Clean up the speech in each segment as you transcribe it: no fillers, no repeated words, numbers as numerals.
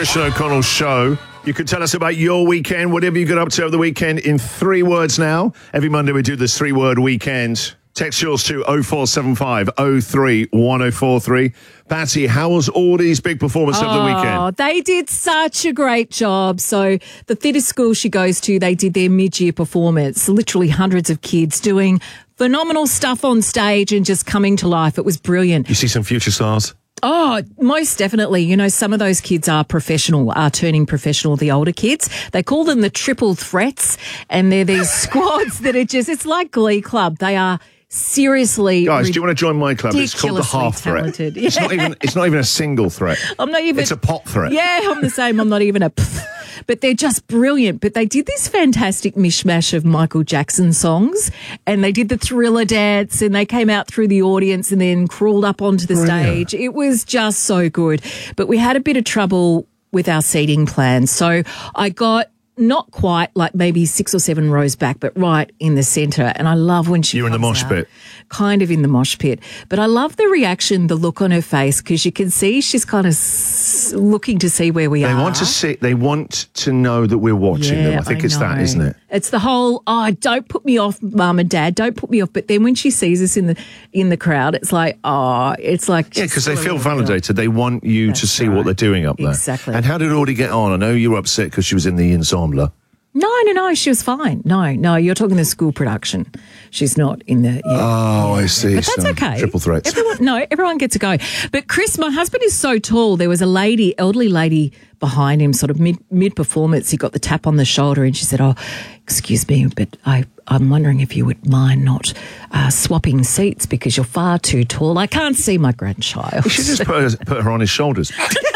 Trish and O'Connell show. You can tell us about your weekend, whatever you got up to over the weekend, in 3 words now. Every Monday we do this 3-word weekend. Text yours to 0475 03 1043. Patsy, how was all these big performances of the weekend? Oh, they did such a great job. So the theatre school she goes to, they did their mid-year performance. Literally hundreds of kids doing phenomenal stuff on stage and just coming to life. It was brilliant. You see some future stars? Oh, most definitely. You know, some of those kids are turning professional, the older kids. They call them the triple threats, and they're these squads that are just, it's like Glee Club. They are seriously Guys, do you want to join my club? It's called the half threat. Yeah. It's not even a single threat. I'm not even. It's a pop threat. Yeah, I'm the same. I'm not even a but they're just brilliant. But they did this fantastic mishmash of Michael Jackson songs, and they did the Thriller dance, and they came out through the audience and then crawled up onto the stage. It was just so good. But we had a bit of trouble with our seating plan. So I got not quite like maybe 6 or 7 rows back, but right in the centre. And I love when she You're in the mosh pit. Kind of in the mosh pit. But I love the reaction, the look on her face, because you can see she's kind of looking to see where we are. They want to know that we're watching them. I think it's that, isn't it? It's the whole, don't put me off, Mum and Dad, don't put me off. But then when she sees us in the crowd, it's like, it's like... Yeah, because they feel validated. They want you to see what they're doing up there. Exactly. And how did Audie get on? I know you were upset because she was in the ensemble. No, she was fine. No, you're talking the school production. She's not in the... I see. But that's okay. Triple threats. Everyone gets a go. But Chris, my husband is so tall. There was a elderly lady behind him, sort of mid-performance. He got the tap on the shoulder and she said, excuse me, but I'm wondering if you would mind not swapping seats because you're far too tall. I can't see my grandchild. You should just put her on his shoulders.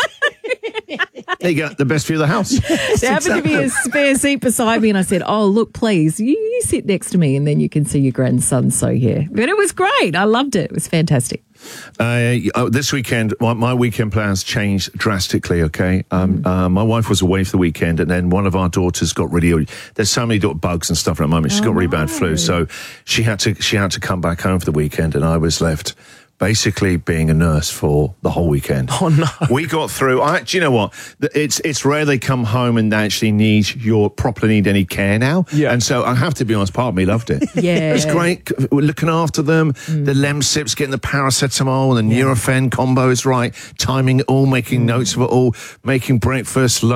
There you go, the best view of the house. There happened to be a spare seat beside me and I said, look, please, you sit next to me and then you can see your grandson. So, yeah. But it was great. I loved it. It was fantastic. This weekend, my weekend plans changed drastically, okay? My wife was away for the weekend and then one of our daughters got really ill. There's so many bugs and stuff at the moment. She's got really bad flu. So she had to come back home for the weekend and I was left basically being a nurse for the whole weekend. Oh, no. We got through. Do you know what? It's rare they come home and they actually properly need any care now. Yeah. And so I have to be honest, part of me loved it. Yeah. It's great. We're looking after them. The Lemsips, getting the paracetamol and the Nurofen combo is right. Timing it all, making notes of it all, making breakfast, lunch.